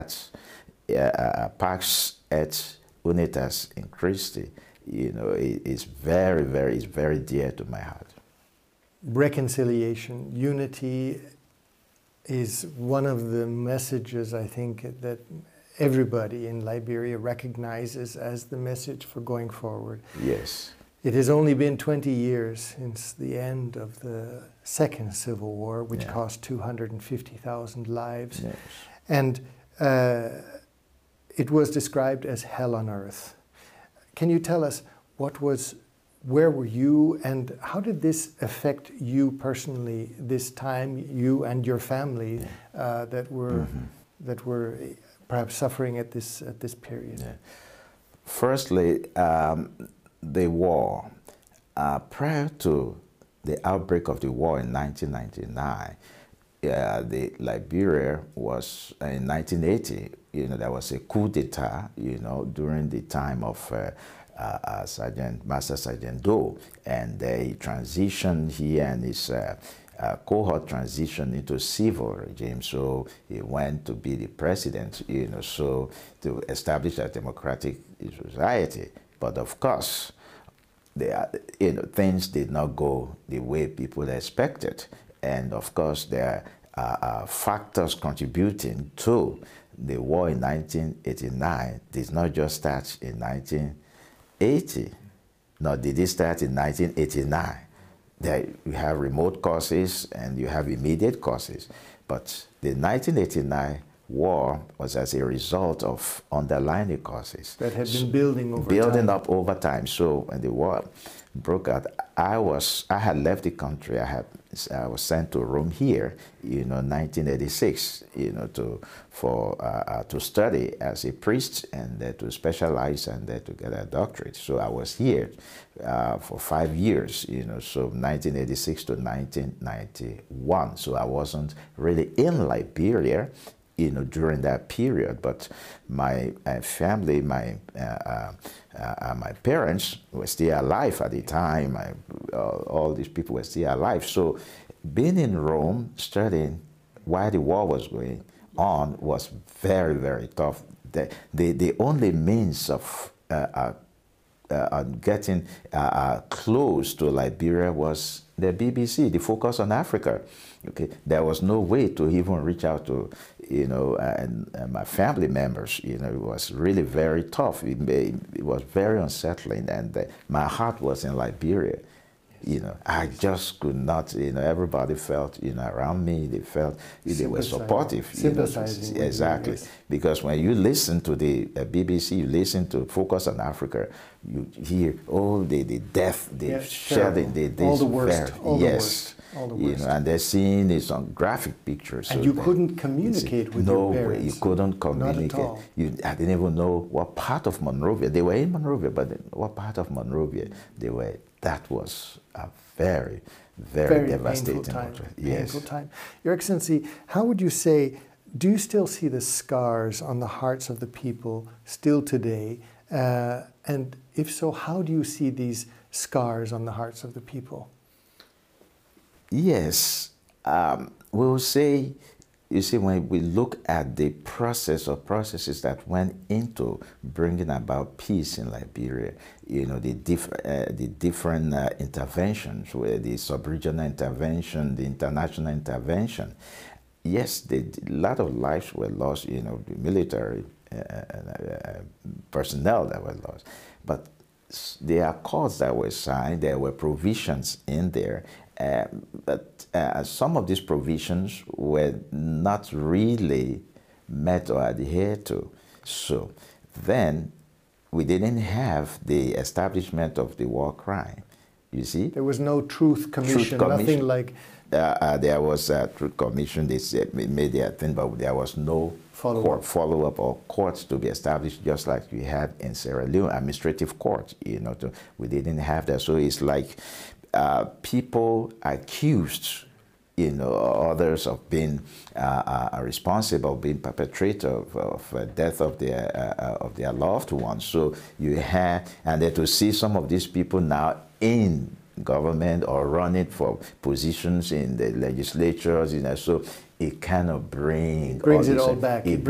Pax et Unitas in Christi, is very dear to my heart. Reconciliation, unity is one of the messages, I think, that everybody in Liberia recognizes as the message for going forward. Yes. It has only been 20 years since the end of the Second Civil War, which cost 250,000 lives. Yes. And it was described as hell on earth. Can you tell us where were you, and how did this affect you personally this time, you and your family that were perhaps suffering at this period? Yeah. Firstly, the war. Prior to the outbreak of the war in 1999, the Liberia was in 1980. There was a coup d'état. During the time of Master Sergeant Doe, and they transitioned, he and his cohort transitioned into civil regime. So he went to be the president, so to establish a democratic society. But of course, things did not go the way people expected. And of course, there are factors contributing to the war in 1989 did not just start in 1980, nor did it start in 1989. You have remote causes and you have immediate causes. But the 1989 war was as a result of underlying causes that had been building up over time. So when the war broke out, I had left the country. I was sent to Rome here, 1986, to study as a priest and to specialize and to get a doctorate. So I was here for 5 years, so 1986 to 1991. So I wasn't really in Liberia, during that period, but my family, my parents were still alive at the time. All these people were still alive. So being in Rome, studying while the war was going on was very tough. The only means of getting close to Liberia was the BBC, the Focus on Africa. Okay, there was no way to even reach out to, and my family members. It was really very tough. It was very unsettling, and my heart was in Liberia. I just could not. Everybody felt, around me. They felt they were supportive. Sympathizing. Exactly, because when you listen to the BBC, you listen to Focus on Africa, you hear all the death, the shedding, all the worst. All the worst. All the worst. And they're seeing this on graphic pictures. And you couldn't communicate with your parents. No way, you couldn't communicate. Not at all. I didn't even know what part of Monrovia. They were in Monrovia, but what part of Monrovia they were. That was a very devastating time. Yes. Painful time. Your Excellency, how would you say, do you still see the scars on the hearts of the people still today? And if so, how do you see these scars on the hearts of the people? Yes, we'll say, you see, when we look at the process or processes that went into bringing about peace in Liberia, the different interventions, where the sub-regional intervention, the international intervention, yes, a lot of lives were lost, the military personnel that were lost, but there are accords that were signed, there were provisions in there, but some of these provisions were not really met or adhered to. So then we didn't have the establishment of the war crime, you see. There was no truth commission, nothing like... there was a truth commission, they made their thing, but there was no follow-up or courts to be established, just like we had in Sierra Leone, administrative court, we didn't have that. So it's like people accused, others of being responsible, being perpetrator of death of their loved ones. So you had, and then to see some of these people now in government or running for positions in the legislatures, so it kind of brings it all back.